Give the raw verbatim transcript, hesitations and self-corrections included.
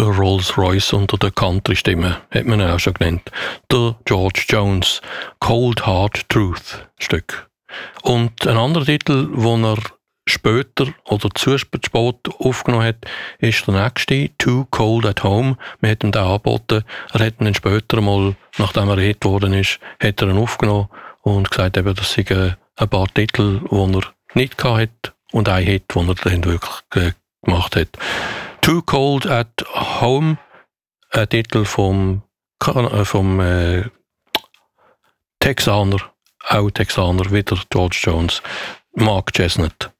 Rolls-Royce unter der Country-Stimme, hat man ihn auch schon genannt. Der George Jones, Cold Hard Truth Stück. Und ein anderer Titel, den er später oder zu spät aufgenommen hat, ist der nächste, Too Cold at Home. Wir hat ihm den angeboten. Er hat ihn dann später mal, nachdem er erhört worden ist, hat er ihn aufgenommen und gesagt, eben, das sind ein paar Titel, die er nicht gehabt hat und einen Hit, den er dann wirklich gemacht hat. Too Cold at Home, ein Titel vom, vom äh, Texaner, auch Texaner, wieder George Jones, Mark Chestnut.